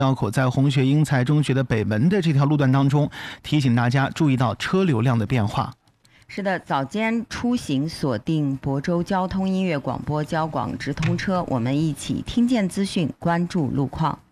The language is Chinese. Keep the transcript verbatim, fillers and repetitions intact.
绕口在红学英才中学的北门的这条路段当中，提醒大家注意到车流量的变化。 是的，早间出行锁定亳州交通音乐广播交广直通车，我们一起听见资讯，关注路况。